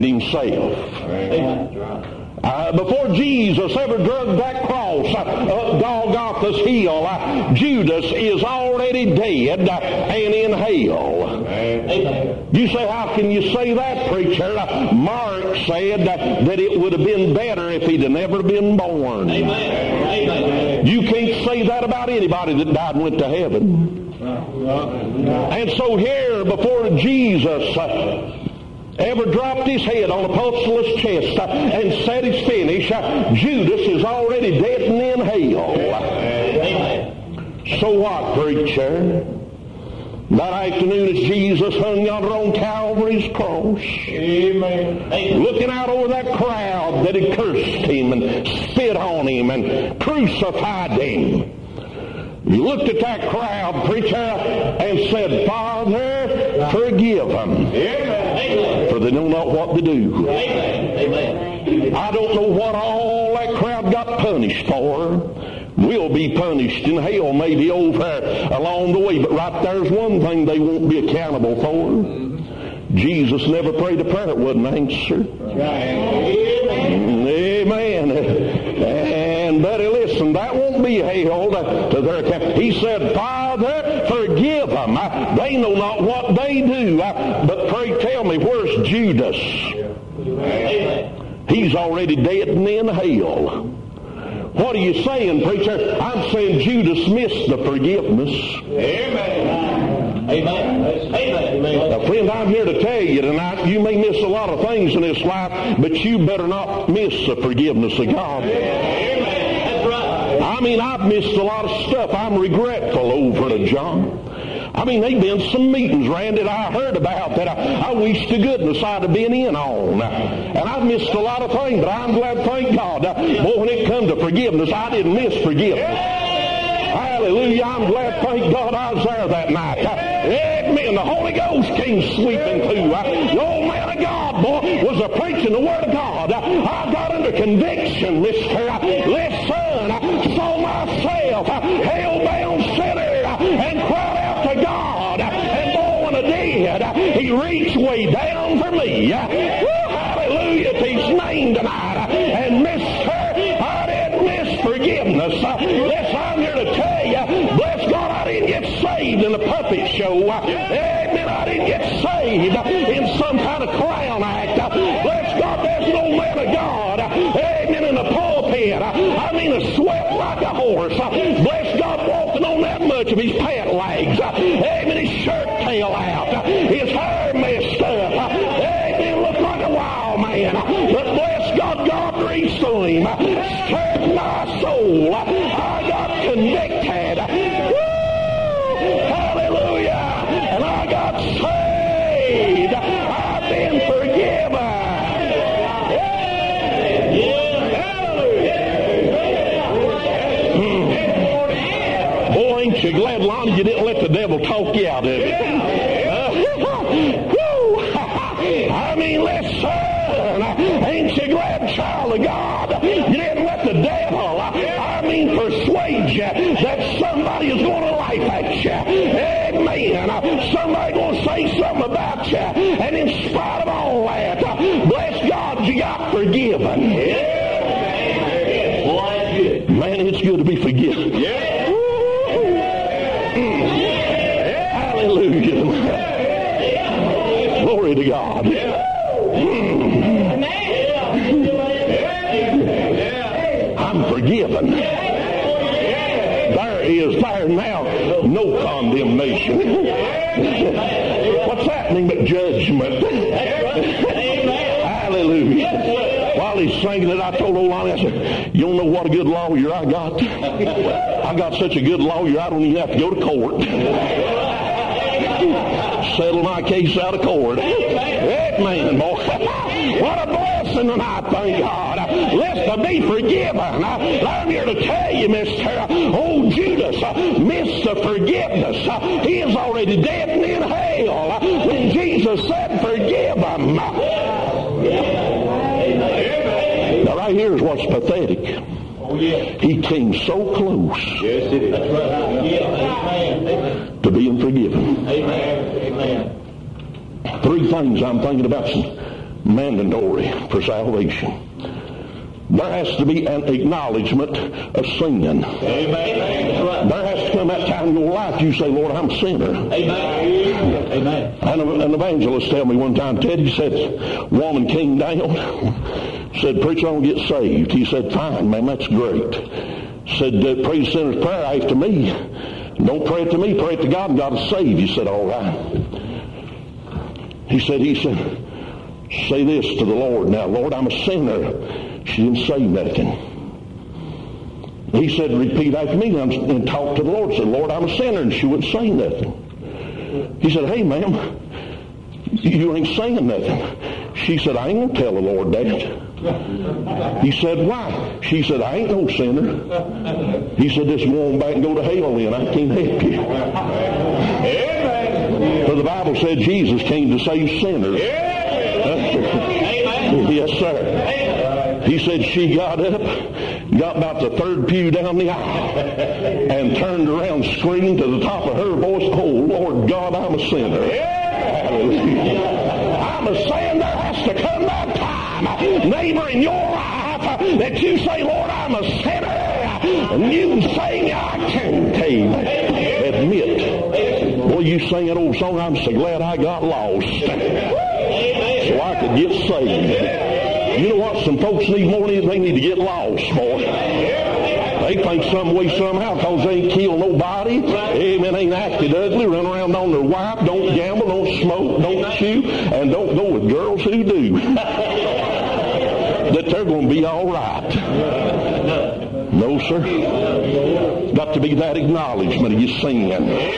himself. Before Jesus ever drugged that cross up Golgotha's hill, Judas is already dead and in hell. You say, how can you say that, preacher? Mark said that it would have been better if he'd have never been born. You can't say that about anybody that died and went to heaven. And so here, before Jesus ever dropped his head on Apostle's chest and said it's finished, Judas is already dead and in hell. So what, preacher? That afternoon as Jesus hung yonder on Calvary's cross, looking out over that crowd that had cursed him and spit on him and crucified him, he looked at that crowd, preacher, and said, Father, forgive them, for they know not what to do. I don't know what all that crowd got punished for. We'll be punished in hell maybe over along the way, but right there's one thing they won't be accountable for. Jesus never prayed a prayer that wasn't answered. Amen. And buddy, listen, that won't be held to their account. He said, Father, forgive them. They know not what they do. But pray tell me, where's Judas? He's already dead and in hell. What are you saying, preacher? I'm saying Judas missed the forgiveness. Amen. Amen. Amen. Now, friend, I'm here to tell you tonight, you may miss a lot of things in this life, but you better not miss the forgiveness of God. Amen. That's right. I mean, I've missed a lot of stuff I'm regretful over to John. I mean, there've been some meetings, Randy, that I heard about that I wish to goodness I'd have been in on. And I've missed a lot of things, but I'm glad, thank God. Boy, when it comes to forgiveness, I didn't miss forgiveness. Hallelujah. I'm glad, thank God, I was there that night. Amen. The Holy Ghost came sweeping through. The old man of God, boy, was preaching the Word of God. I got under conviction, mister. Listen, I saw myself, hell-bound sinner, and cried out to God. And boy, when I did, He reached way down for me. Hallelujah to His name tonight. And mister, I didn't miss forgiveness. Yes, I'm here to tell you, bless God, I didn't get saved in a puppet show. Amen, I didn't get saved in some kind of clown act. Bless God, there's an old man of God. Amen, in the pulpit. I mean, a sweat like a horse. Bless God, walking on that much of his pant legs. Amen, his shirt tail out. His hair messed up. Amen, looked like a wild man. But bless God, God reached through him. Stirred my soul. I got convicted. Woo! Hallelujah! And I got saved. I've been forgiven. Boy, ain't you glad, Lonnie, you didn't let the devil talk you out of it. I mean, listen, ain't you glad, child of God, you didn't let the devil, persuade you that somebody is going to laugh at you. Amen. Somebody going to say something about you. And in spite of all that, bless God, you got forgiven. Man, it's good to be forgiven. Hallelujah. Glory to God. I'm forgiven. There now no condemnation. What's happening but judgment? Hallelujah. While he's singing it, I told old Lonnie, I said, you don't know what a good lawyer I got? I got such a good lawyer, I don't even have to go to court. Settle my case out of court. Amen, boy. What a blessing tonight, thank God. Listen, be forgiven. I'm here to tell you, mister, old Judas missed the forgiveness. He is already dead and in hell. When Jesus said, forgive him. Now, right here is what's pathetic. He came so close to being forgiven. Three things I'm thinking about. mandatory for salvation. There has to be an acknowledgement of sin. Amen. There has to come that time in your life you say, Lord, I'm a sinner. Amen. Amen. And an evangelist told me one time, Ted, he said, woman came down, said, preacher, I want to get saved. He said, fine, man, that's great. Said, pray the sinner's prayer after me. Don't pray it to me, pray it to God, and God will save you. He said, all right. He said, say this to the Lord now, Lord, I'm a sinner. She didn't say nothing. He said, repeat after me and talk to the Lord. Said, Lord, I'm a sinner. And she wouldn't say nothing. He said, hey, ma'am, you ain't saying nothing. She said, I ain't going to tell the Lord that. He said, why? She said, I ain't no sinner. He said, this woman back and go to hell then. I can't help you. Amen. For the Bible said Jesus came to save sinners. Yes, sir. He said she got up, got about the third pew down the aisle, and turned around screaming to the top of her voice, oh, Lord God, I'm a sinner. Hallelujah. I'm a sinner. There has to come that time, neighbor, in your life that you say, Lord, I'm a sinner. And you can say, I can't admit. Boy, you sing that old song, I'm so glad I got lost so I could get saved. You know what? Some folks need more than they need to get lost, boy. They think some way, somehow, because they ain't killed nobody, amen, ain't acted ugly, run around on their wife, don't gamble, don't smoke, don't chew, and don't go with girls who do, that they're going to be all right. No, sir. Got to be that acknowledgement of your sin.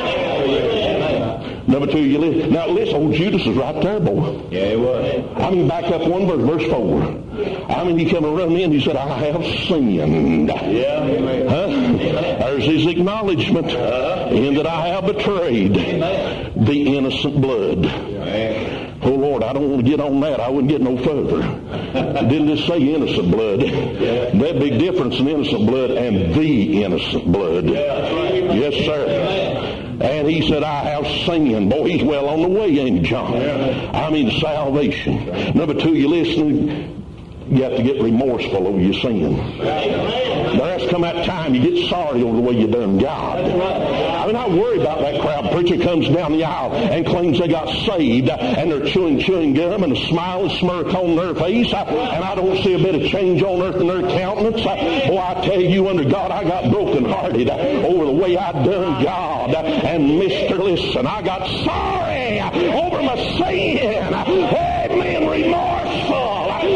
Number two, now listen, old Judas is right there, boy. Yeah, he was. I mean, back up one verse, verse 4. I mean, he come and run in, he said, I have sinned. Yeah. Huh? There's his acknowledgement in that I have betrayed the innocent blood. Oh, Lord, I don't want to get on that. I wouldn't get no further. Didn't just say innocent blood. That big difference in innocent blood and the innocent blood. Yes, sir. And he said, I have sinned. Boy, he's well on the way, ain't he, John? I mean, salvation. Number two, you listening? You have to get remorseful over your sin. There has to come that time you get sorry over the way you done God. I mean, I worry about that crowd. Preacher comes down the aisle and claims they got saved, and they're chewing gum and a smile and smirk on their face, and I don't see a bit of change on earth in their countenance. Boy, I tell you, under God, I got brokenhearted over the way I done God. And Mr. Listen, I got sorry over my sin. Amen, remorseful.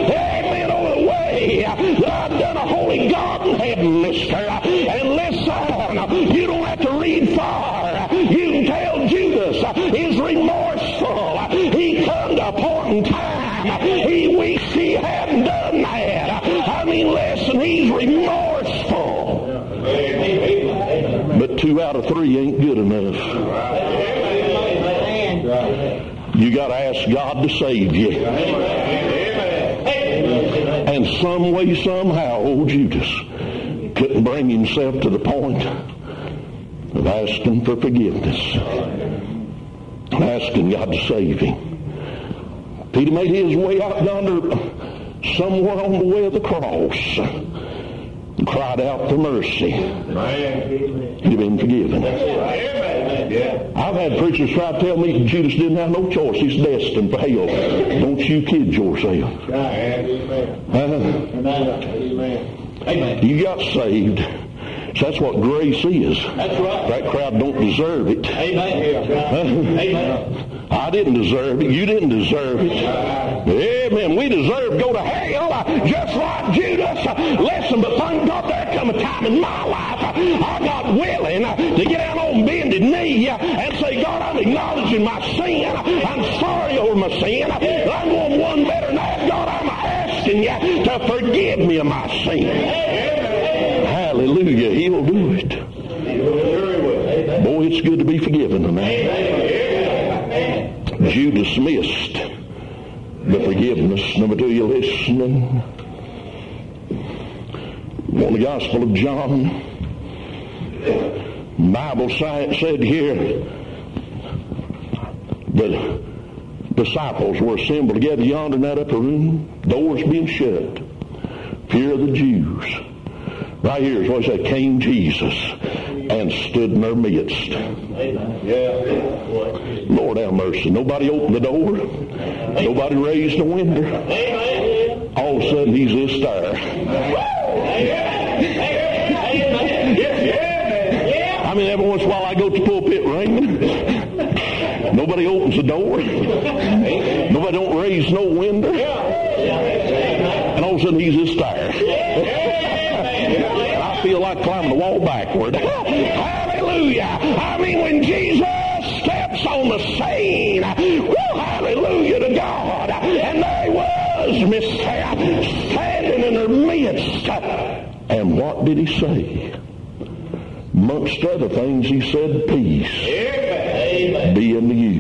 I've done a holy God in heaven, mister. And listen, you don't have to read far. You can tell Judas is remorseful. He come to a point in time he wished he hadn't done that. I mean, listen, he's remorseful. But 2 out of 3 ain't good enough. You got to ask God to save you. And some way, somehow, old Judas couldn't bring himself to the point of asking for forgiveness, asking God to save him. Peter made his way out yonder, somewhere on the way of the cross, and cried out for mercy. He'd been forgiven. I've had preachers try to tell me Judas didn't have no choice. He's destined for hell. Don't you kid yourself. You got saved. So that's what grace is. That's right. That crowd don't deserve it. Amen. I didn't deserve it. You didn't deserve it. Amen. We deserve to go to hell just like Judas. Listen, but thank God there come a time in my life I got willing to get out on bended knee and say, God, I'm acknowledging my sin. I'm sorry over my sin. I'm going one better than that. God, I'm asking you to forgive me of my sin. Hallelujah. He'll do it. Boy, it's good to be forgiven tonight. Judas missed the forgiveness. Number 2, you listening? On the Gospel of John, the Bible said here that disciples were assembled together yonder in that upper room, doors being shut. Fear of the Jews. Right here is what it said, came Jesus and stood in their midst. Lord have mercy. Nobody opened the door. Nobody raised the window. All of a sudden he's this there. I mean, every once in a while I go to the pulpit ringing. Nobody opens the door. Nobody don't raise no window. And all of a sudden he's this there. I feel like climbing the wall backward. Hallelujah. I mean, when Jesus steps on the scene, well, hallelujah to God. And there was Miss Sarah standing in her midst. And what did he say? Amongst other things, he said, peace be unto you.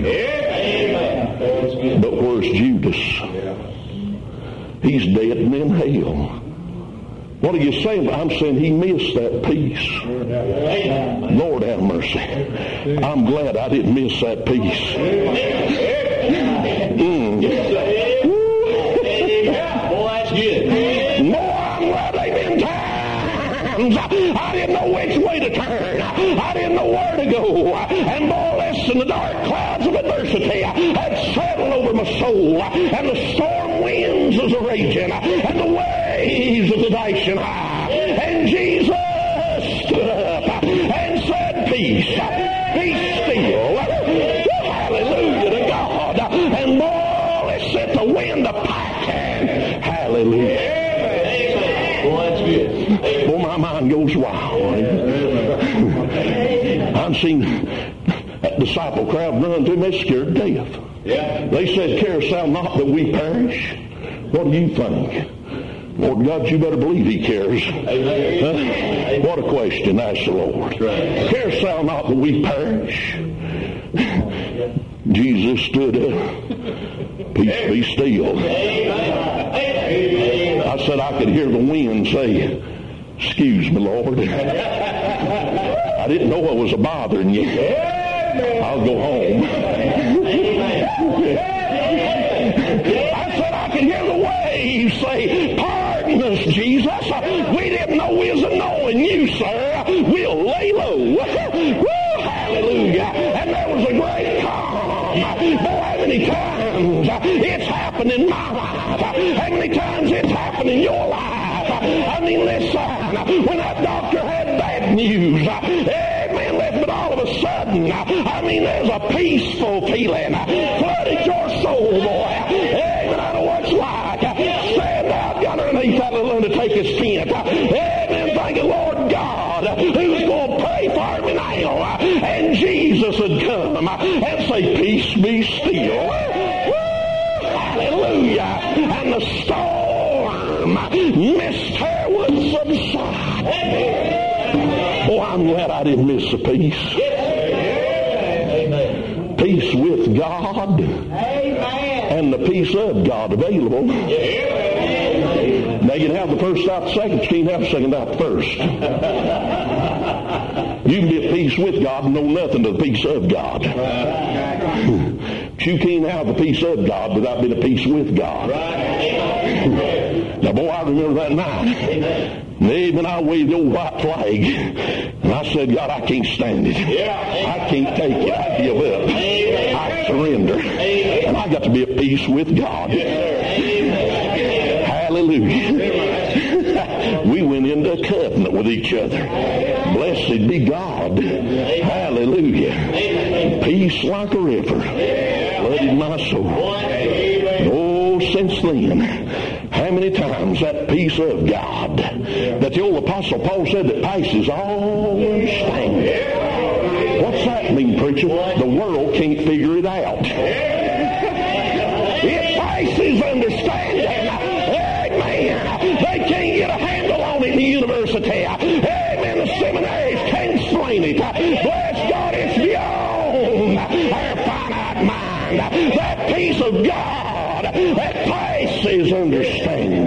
But where's Judas? He's dead and in hell. What are you saying? I'm saying he missed that peace. Lord have mercy. I'm glad I didn't miss that peace. I didn't know which way to turn. I didn't know where to go. And more or less than the dark clouds of adversity had settled over my soul. And the storm winds was a-raging. And the waves of the dashing high. And Jesus stood up and said, peace, be still. Hallelujah to God. And more or less set the wind a-packing. Hallelujah. Boy, my mind goes wild. I've seen that disciple crowd run to me scared to death. They said, carest thou not that we perish? What do you think? Lord God, you better believe he cares. What a question, ask the Lord. Carest thou not that we perish? Jesus stood up. Peace be still. I said I could hear the wind say, excuse me, Lord. I didn't know I was bothering you. I'll go home. I said I could hear the waves say, pardon us, Jesus. We didn't know we was knowing you, sir. We'll lay low. Woo, hallelujah. And there was a great calm. Boy, how many times it's happened in my life. How many times it's happened in your life. I mean, listen, when that doctor had bad news, amen, but all of a sudden, I mean, there's a peaceful feeling flooded your soul, boy. Amen, I know what it's like. Stand out yonder underneath that little undertaker's tent. Amen, thanking Lord God, who's going to pray for me now. And Jesus would come and say, peace be still. Hallelujah. And the storm, mist her would subside. Oh, I'm glad I didn't miss the peace. Peace with God. And the peace of God available. Now you can have the first out the second, you can't have the second out the first. You can be at peace with God and know nothing of the peace of God. But you can't have the peace of God without being at peace with God. Now, boy, I remember that night. Amen. I waved the old white flag. And I said, God, I can't stand it. I can't take it. I give up. I surrender. And I got to be at peace with God. Hallelujah. We went into a covenant with each other. Blessed be God. Hallelujah. Peace like a river flooded my soul. Oh, since then, how many times that peace of God that the old Apostle Paul said that passes all understanding. What's that mean, preacher? The world can't figure it out. It passes understanding. Amen. They can't get a handle on it in the university. Amen. The seminaries can't explain it. Bless God, it's beyond our finite mind. That peace of God that passes understanding.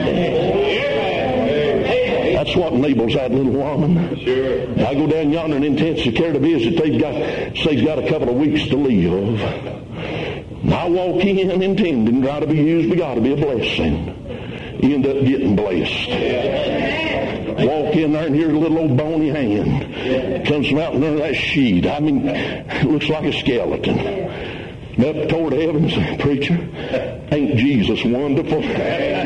That's what enables that little woman. I go down yonder in intensive care to visit. They've got a couple of weeks to live. And I walk in intending try to be used by God to be a blessing. End up getting blessed. Walk in there and here's a little old bony hand. Comes from out under that sheet. I mean, it looks like a skeleton. Up toward heaven and say, preacher, ain't Jesus wonderful? How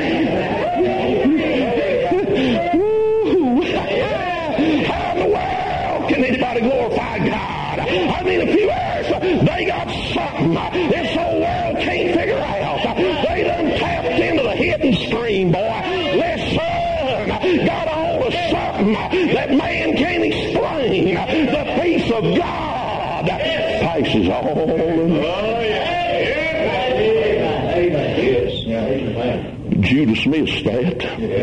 in the world can anybody glorify God? I mean, a few hours, they got something this whole world can't figure out. They done tapped into the hidden stream, boy. Listen, got a hold of something that man can't explain. The peace of God passes all Judas missed that.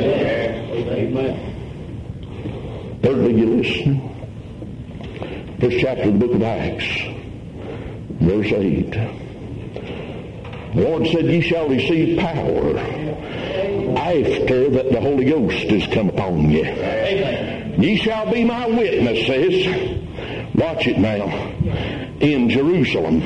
Thirdly, you listening? First chapter of the book of Acts, verse 8. The Lord said, ye shall receive power after that the Holy Ghost is come upon you. Ye shall be my witnesses. Watch it now. In Jerusalem,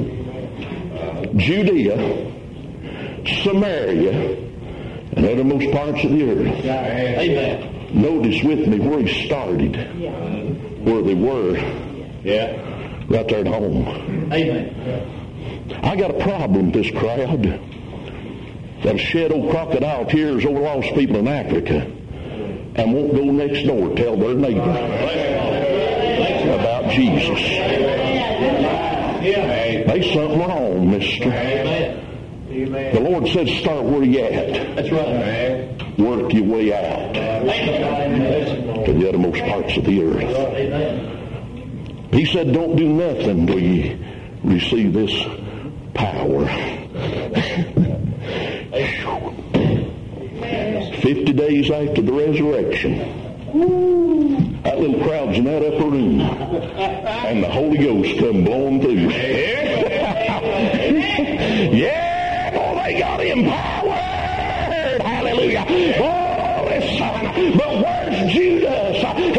Judea, Samaria, and uttermost parts of the earth. Amen. Notice with me where he started. Where they were. Right there at home. Amen. I got a problem with this crowd that'll shed old crocodile tears over lost people in Africa and won't go next door tell their neighbor about Jesus. There's something wrong, mister. The Lord said start where you at. That's right. Work your way out to the uttermost parts of the earth. He said don't do nothing till you receive this power. 50 days after the resurrection, that little crowd's in that upper room, and the Holy Ghost come blowing through. Yeah, boy, they got empowered. Hallelujah. Oh, listen, but where's Judas?